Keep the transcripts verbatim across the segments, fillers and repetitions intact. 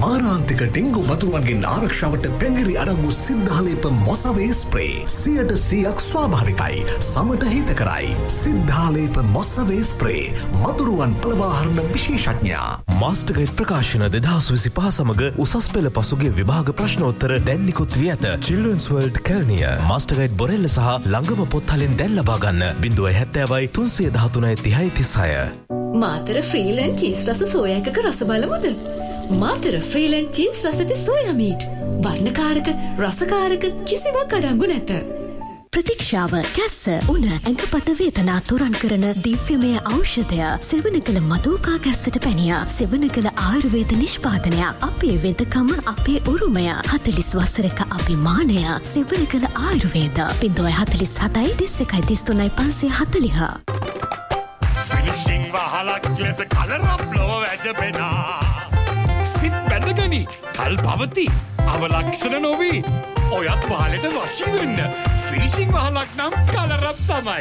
මාරාන්තික dengue මතුරුවන්ගෙන් ආරක්ෂාවට පැඟිරි අඩංගු සිද්ධාලේප මොසවේ spray සියයට සියයක් ස්වාභාවිකයි සමට හිතකරයි. සිද්ධාලේප මොසවේ ස්ප්‍රේ මතුරුවන් පළවාහරණ විශේෂඥයා. මාස්ටර්ගයිඩ් ප්‍රකාශන දෙදහස් විසිපහ සමග උසස් පෙළ පසුගිය විභාග ප්‍රශ්නෝත්තර දැන් නිකුත් වී ඇත. Children's World Kelniය මාස්ටර්ගයිඩ් බොරෙල්ල සහ ළඟම පොත්හලින් දැන් ලබා ගන්න ज़ीरो सेवन ज़ीरो तीन वन तीन तीन छत्तीस. මාතර ෆ්‍රීලන්ඩ් චීස් රස සෝයා එකක රස බලමුද? මාතර ෆ්‍රීලන්ඩ් චීස් රස ඇති සෝයා මීට්. වර්ණකාරක රසකාරක කිසිවක් අඩංගු නැත. ප්‍රතික්ෂාව කැස්ස උණ ඇඟපත වේදනා තුරන් කරන දිව්‍යමය ඖෂධය සෙවණකල මදෝකා කැස්සට පැනිය සෙවණකල ආයුර්වේද නිෂ්පාදනය අපේ වෙදකම අපේ උරුමය හතළිස් වසරක අභිමානය සෙවණකල ආයුර්වේද ज़ीरो फोर सेवन तीस एक तीस තුනයි පන්සිය හතළිහ. ෆිනිෂිං වහලක් ලෙස කලරප් ලොව වැජබෙනා සිත් බැඳගනි කල් පවති අවලක්ෂණ නොවී ඔයත් වහලට වශී වෙන්න ෆිනිෂිං වහලක් නම් කලරප් තමයි.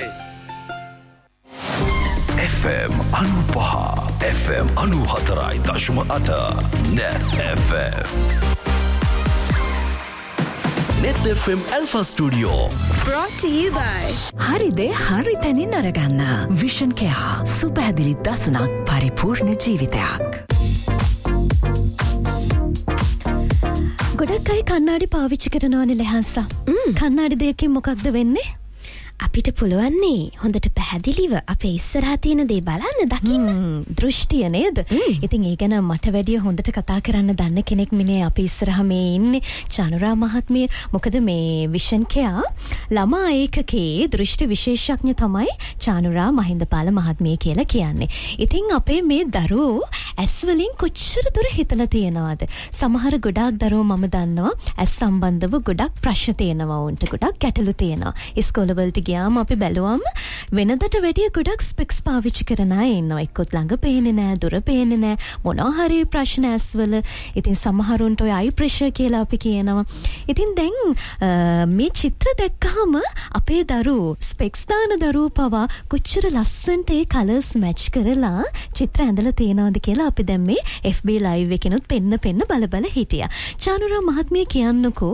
F M අනුපහ F M අනුහතරයි දශම අට Net F M Net F M Alpha Studio Brought to you by හරිද හරි තැනින් අරගන්න විෂන් කෙයා සුපැහැදිලි දසුනක් පරිපූර්ණ ජීවිතයක්. ගොඩක් අය කන්නාඩි පාවිච්චි කරනවනේ ලෙහන්සා. කන්නාඩි දෙකකින් මොකක්ද වෙන්නේ? අපිට පුළුවන්නේ හොඳට පැහැදිලිව අපේ ඉස්සරහා තියෙන දේ බලන්න දකින්න. දෘෂ්ටිය නේද? ඉතින් ඒ ගැන මට වැඩිය හොඳට කතා කරන්න දන්න කෙනෙක් මිනේ අපි ඉස්සරහා මේ ඉන්නේ චානුරා මහත්මිය. මොකද මේ විෂන් කෙයා ළමා ඒකකේ දෘෂ්ටි විශේෂඥ තමයි චානුරා මහින්දපාල මහත්මිය කියලා කියන්නේ. ඉතින් අපේ මේ දරුවෝ ඇස් වලින් කොච්චර දුර හිතලා තියෙනවද? සමහර ගොඩාක් දරුවෝ මම දන්නවා ඇස් සම්බන්ධව ගොඩක් ප්‍රශ්න තියෙනවා උන්ට ගොඩක් ගැටලු තියෙනවා. ඉස්කෝලවලට ගියාම අපි බැලුවම වෙනදට වැඩිය ගොඩක් ස්පෙක්ස් පාවිච්චි කරන අය ඉන්නවා. එක්කොත් ළඟ පේන්නේ නැහැ, දුර පේන්නේ නැහැ, මොනවා හරි ප්‍රශ්න ඇස්වල. ඉතින් සමහරුන්ට ඔය අයි ප්‍රෙෂර් කියලා අපි කියනවා. ඉතින් දැන් මේ චිත්‍ර දැක්කහම අපේ දරුවෝ ස්පෙක්ස් දාන දරුවෝ පවා කොච්චර ලස්සනට ඒ කලර්ස් මැච් කරලා චිත්‍ර ඇඳලා තියෙනවද කියලා අපි දැන් මේ F B live එකනොත් පෙන්න පෙන්න බල බල හිටියා. චානුරා මහත්මිය කියන්නකෝ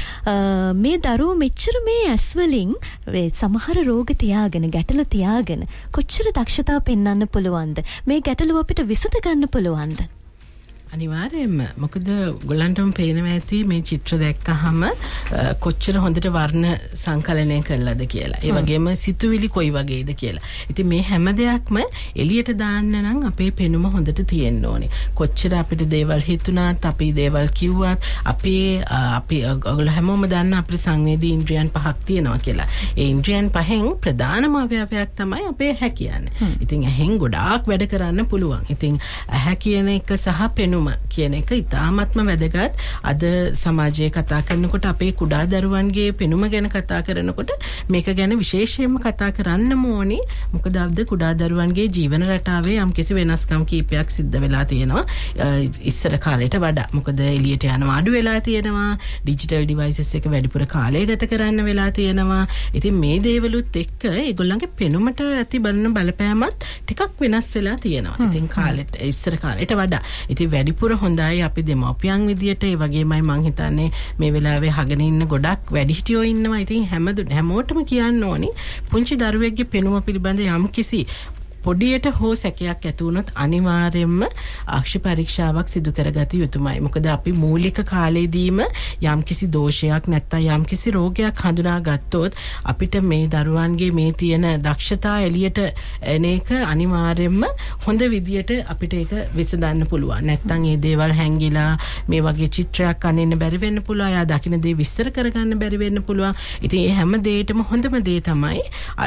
මේ දරුවෝ මෙච්චර මේ ඇස් වලින් සමහර රෝග තියාගෙන ගැටලු තියාගෙන කොච්චර දක්ෂතාව පෙන්වන්න පුළුවන්ද? මේ ගැටලුව අපිට විසඳ ගන්න පුළුවන්ද? අනිවාර්යයෙන්ම. මොකද ගොල්ලන්ටම පේනවා ඇති මේ චිත්‍ර දැක්කහම කොච්චර හොඳට වර්ණ සංකලනය කළාද කියලා. ඒ වගේම සිතුවිලි කොයි වගේද කියලා. ඉතින් මේ හැම දෙයක්ම එළියට දාන්න නම් අපේ පෙනුම හොඳට තියෙන්න ඕනේ. කොච්චර අපිට දේවල් හිතුණාත්, අපි දේවල් කිව්වත්, අපේ අපි ඔයගොල්ලෝ හැමෝම දන්න අපේ සංවේදී ඉන්ද්‍රියන් පහක් තියෙනවා කියලා. ඒ ඉන්ද්‍රියන් පහෙන් ප්‍රධානම අවයවයක් තමයි අපේ ඇහැ කියන්නේ. ඉතින් ඇහෙන් ගොඩාක් වැඩ කරන්න පුළුවන්. ඉතින් ඇහැ කියන එක සහ පෙනුම කියන එක ඉතාමත්ම වැදගත්. අද සමාජයේ කතා කරනකොට අපේ කුඩා දරුවන්ගේ පෙනුම ගැන කතා කරනකොට මේක ගැන විශේෂයෙන්ම කතා කරන්නම ඕනේ. මොකද අද කුඩා දරුවන්ගේ ජීවන රටාවේ යම්කිසි වෙනස්කම් කීපයක් සිද්ධ වෙලා තියෙනවා ඉස්සර කාලයට වඩා. මොකද එළියට යනවා අඩු වෙලා තියෙනවා, ඩිජිටල් ඩිවයිසස් එක වැඩිපුර කාලය ගත කරන්න වෙලා තියෙනවා. ඉතින් මේ දේවලුත් එක්ක ඒගොල්ලන්ගේ පෙනුමට ඇති බලන බලපෑමත් ටිකක් වෙනස් වෙලා තියෙනවා. ඉතින් කාලෙට ඉස්සර කාලයට වඩා. ඉතින් වැඩිපුර හොඳයි අපි දෙමව්පියන් විදියට. ඒ වගේමයි මං හිතන්නේ මේ වෙලාවේ හගෙන ඉන්න ගොඩක් වැඩිහිටියෝ ඉන්නවා. ඉතින් හැම හැමෝටම කියන්න ඕනි පුංචි දරුවෙක්ගේ පෙනුම පිළිබඳ යම්කිසි පොඩියට හෝ සැකයක් ඇති වුණොත් අනිවාර්යයෙන්ම අක්ෂි පරීක්ෂාවක් සිදු කරගත යුතුමයි. මොකද අපි මූලික කාලේදීම යම්කිසි දෝෂයක් නැත්නම් යම්කිසි රෝගයක් හඳුනා ගත්තොත් අපිට මේ දරුවන්ගේ මේ තියෙන දක්ෂතා එළියට එන එක අනිවාර්යයෙන්ම හොඳ විදියට අපිට ඒක විසඳන්න පුළුවන්. නැත්නම් මේ දේවල් හැංගිලා මේ වගේ චිත්‍රයක් අඳින්න බැරි වෙන්න පුළුවන්. ආ දකින්න දේ විස්තර කරගන්න බැරි වෙන්න පුළුවන්. ඉතින් මේ හැම දෙයකටම හොඳම දේ තමයි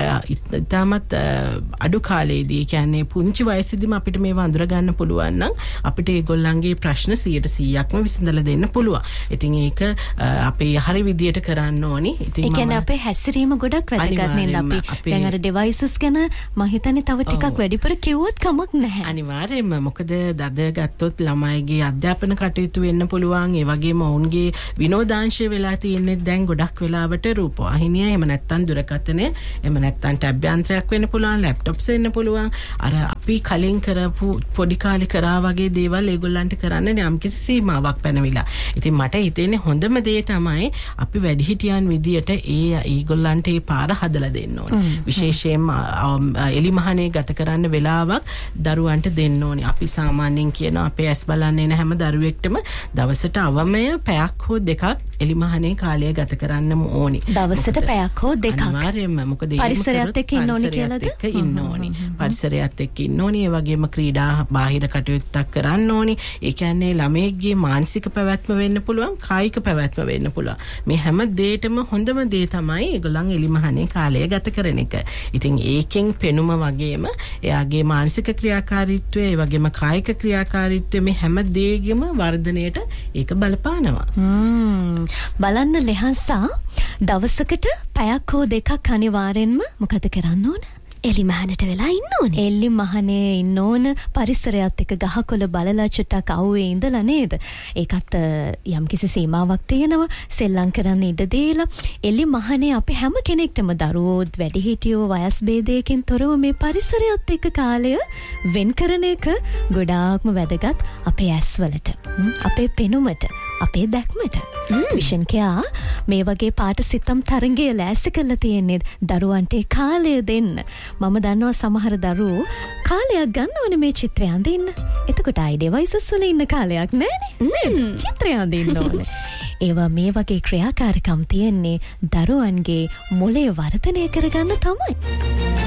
ඉතාමත් අඩු කාලේ දී කියන්නේ පුංචි වයසේදීම අපිට මේව අඳුර ගන්න පුළුවන් නම් අපිට ඒගොල්ලන්ගේ ප්‍රශ්න සීයට සීයක්ම විසඳලා දෙන්න පුළුවන්. ඉතින් ඒක අපේ හරි විදියට කරන්න ඕනි. ඉතින් ඒ කියන්නේ අපේ හැසිරීම ගොඩක් වැදගත් නේද? අපි දැන් අර ඩිවයිසස් ගැන මම හිතන්නේ තව ටිකක් වැඩිපුර කිව්වොත් කමක් නැහැ. අනිවාර්යයෙන්ම. මොකද දද ගත්තොත් ළමයිගේ අධ්‍යාපන කටයුතු වෙන්න පුළුවන්. ඒ වගේම ඔවුන්ගේ විනෝදාංශය වෙලා තියෙන්නේ දැන් ගොඩක් වෙලාවට රූපවාහිනිය, එහෙම නැත්නම් දුරකථනය, එහෙම නැත්නම් ටැබ් යන්ත්‍රයක් වෙන්න පුළුවන්, ලැප්ටොප්ස් වෙන්න පුළුවන්. අර අපේ අපි කලින් කරපු පොඩි කාලේ කරා වගේ දේවල් ඒගොල්ලන්ට කරන්න යම්කිසි සීමාවක් පැනවිලා. ඉතින් මට හිතෙන්නේ හොඳම දේ තමයි අපි වැඩිහිටියන් විදියට ඒ ඒගොල්ලන්ට ඒ පාර හදලා දෙන්න ඕනේ. විශේෂයෙන්ම එලිමහනේ ගත කරන්න වෙලාවක් දරුවන්ට දෙන්න ඕනේ. අපි සාමාන්‍යයෙන් කියන අපේ ඇස් බලන්නේ නැ හැම දරුවෙක්ටම දවසට අවමය පැයක් හෝ දෙකක් එලිමහනේ කාලය ගත කරන්නම ඕනේ. දවසට පැයක් හෝ දෙකක්. අනිවාර්යයෙන්ම මොකද පරිසරයත් එක්ක ඉන්න ඕනේ කියලාද? ඉන්න ඕනේ. පරිසරයත් එක්ක ඉන්න ඕනේ. ඒ වගේම ක්‍රීඩා බාහිර කටයුත්තක් කරන්න ඕනේ. ඒ කියන්නේ ළමයෙක්ගේ මානසික පැවැත්ම වෙන්න පුළුවන්, කායික පැවැත්ම වෙන්න පුළුවන්. මේ හැම දෙයකම හොඳම දේ තමයි ඒගොල්ලන් එලිමහනේ කාලය ගත කරන එක. ඉතින් ඒකෙන් පෙනුම වගේම එයාගේ මානසික ක්‍රියාකාරීත්වය, ඒ වගේම කායික ක්‍රියාකාරීත්වය මේ හැම දෙයකම වර්ධනයට ඒක බලපානවා. හ්ම් බලන්න ලෙහන්සා දවසකට පැයක් හෝ දෙකක් අනිවාර්යෙන්ම මොකද කරන්න ඕන? එලිමහනට වෙලා ඉන්න ඕනේ. එලිමහනේ ඉන්න ඕන, පරිසරයත් එක්ක ගහකොළ බලලා චුට්ටක් අවුවේ ඉඳලා නේද? ඒකත් යම්කිසි සීමාවක් තියෙනවා. සෙල්ලම් කරන්න ඉඩ දීලා එලිමහනේ අපි හැම කෙනෙක්ටම දරුවෝත් වැඩිහිටියෝ වයස් ભેදයකින් තොරව මේ පරිසරයත් එක්ක කාලය වෙන් කරන එක ගොඩාක්ම වැදගත් අපේ ඇස්වලට, අපේ පෙනුමට, අපේ දැක්මට. විෂන් කයා මේ වගේ පාට සිතම් තරංගය ලෑස්ති කරලා තියෙන්නේ දරුවන්ට කාලය දෙන්න. මම දන්නවා සමහර දරුවෝ කාලයක් ගන්නවනේ මේ චිත්‍රය අඳින්න. එතකොට අයි ඩිවයිසස් වල ඉන්න කාලයක් නෑනේ. නේ චිත්‍රය අඳින්න ඕනේ. ඒවා මේ වගේ ක්‍රියාකාරකම් තියෙන්නේ දරුවන්ගේ මොළය වර්ධනය කරගන්න තමයි.